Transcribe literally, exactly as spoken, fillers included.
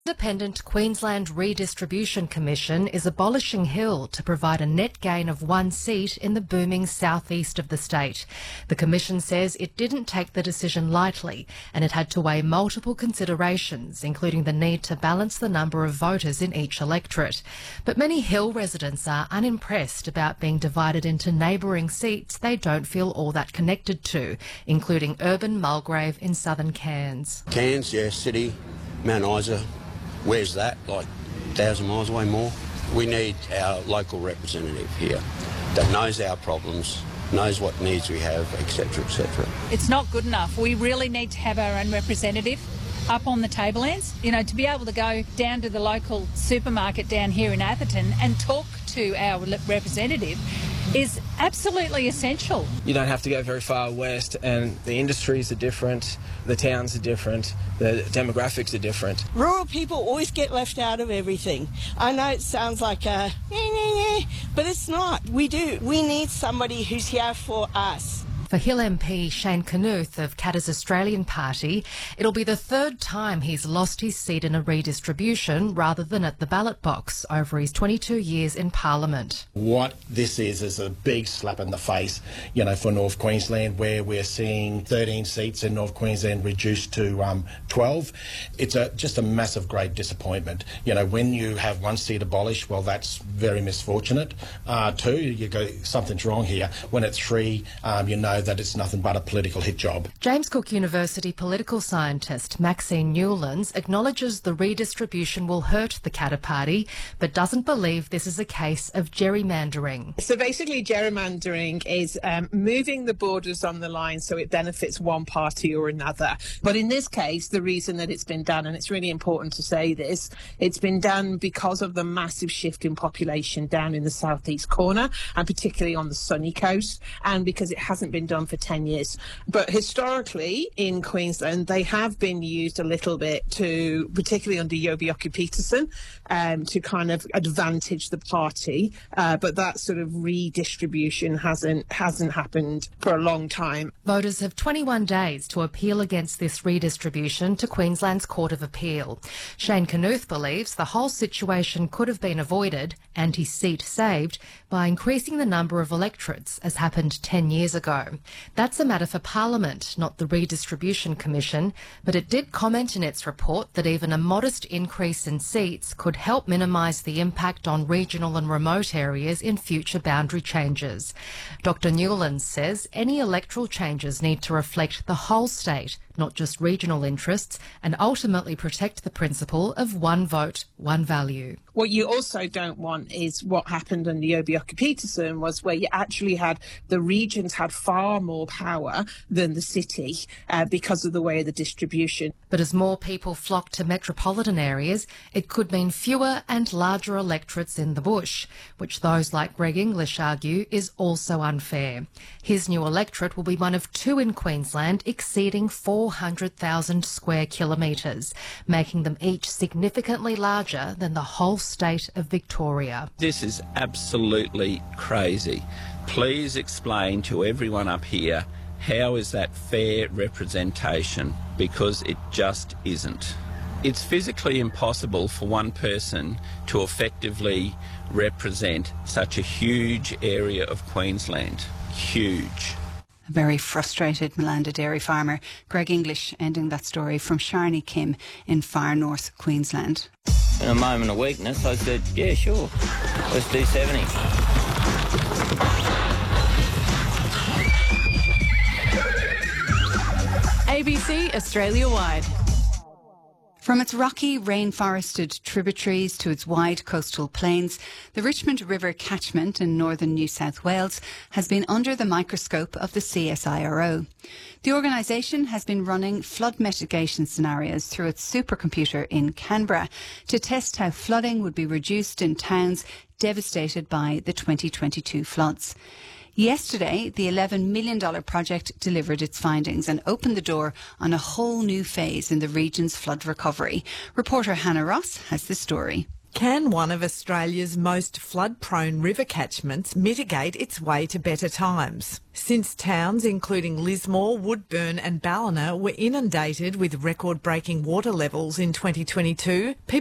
Independent Queensland Redistribution Commission is abolishing Hill to provide a net gain of one seat in the booming southeast of the state. The Commission says it didn't take the decision lightly and it had to weigh multiple considerations, including the need to balance the number of voters in each electorate. But many Hill residents are unimpressed about being divided into neighbouring seats they don't feel all that connected to, including urban Mulgrave in southern Cairns. Cairns, yeah, city, Mount Isa. Where's that? Like a thousand miles away more? We need our local representative here that knows our problems, knows what needs we have, et cetera, et cetera. It's not good enough. We really need to have our own representative up on the tablelands. You know, to be able to go down to the local supermarket down here in Atherton and talk to our representative is absolutely essential. You don't have to go very far west, and the industries are different, the towns are different, the demographics are different. Rural people always get left out of everything. I know it sounds like a but it's not. We do. We need somebody who's here for us. For Hill M P Shane Knuth of Katter's Australian Party, it'll be the third time he's lost his seat in a redistribution rather than at the ballot box over his twenty-two years in Parliament. What this is is a big slap in the face, you know, for North Queensland, where we're seeing thirteen seats in North Queensland reduced to um, twelve. It's a, just a massive, great disappointment. You know, when you have one seat abolished, well, that's very misfortunate. Uh, two, you go, something's wrong here. When it's three, um, you know that it's nothing but a political hit job. James Cook University political scientist Maxine Newlands acknowledges the redistribution will hurt the Katter Party, but doesn't believe this is a case of gerrymandering. So basically gerrymandering is um, moving the borders on the line so it benefits one party or another. But in this case, the reason that it's been done, and it's really important to say this, it's been done because of the massive shift in population down in the southeast corner, and particularly on the sunny coast, and because it hasn't been done for ten years. But historically in Queensland, they have been used a little bit to, particularly under Yobioki-Peterson, um, to kind of advantage the party. Uh, but that sort of redistribution hasn't hasn't happened for a long time. Voters have twenty-one days to appeal against this redistribution to Queensland's Court of Appeal. Shane Knuth believes the whole situation could have been avoided and his seat saved by increasing the number of electorates, as happened ten years ago. That's a matter for Parliament, not the Redistribution Commission, but it did comment in its report that even a modest increase in seats could help minimise the impact on regional and remote areas in future boundary changes. Doctor Newlands says any electoral changes need to reflect the whole state, not just regional interests, and ultimately protect the principle of one vote, one value. What you also don't want is what happened under Yobioki-Peterson, was where you actually had the regions had far more power than the city uh, because of the way of the distribution. But as more people flock to metropolitan areas, it could mean fewer and larger electorates in the bush, which those like Greg English argue is also unfair. His new electorate will be one of two in Queensland exceeding four hundred thousand square kilometres, making them each significantly larger than the whole state of Victoria. This is absolutely crazy. Please explain to everyone up here, how is that fair representation? Because it just isn't. It's physically impossible for one person to effectively represent such a huge area of Queensland. Huge. A very frustrated Malanda dairy farmer, Greg English, ending that story from Sharni Kim in far north Queensland. In a moment of weakness, I said, yeah, sure, let's do seventy. A B C Australia-wide. From its rocky, rainforested tributaries to its wide coastal plains, the Richmond River catchment in northern New South Wales has been under the microscope of the C S I R O. The organisation has been running flood mitigation scenarios through its supercomputer in Canberra to test how flooding would be reduced in towns devastated by the twenty twenty-two floods. Yesterday, the eleven million dollars project delivered its findings and opened the door on a whole new phase in the region's flood recovery. Reporter Hannah Ross has the story. Can one of Australia's most flood-prone river catchments mitigate its way to better times? Since towns including Lismore, Woodburn and Ballina were inundated with record-breaking water levels in twenty twenty-two, people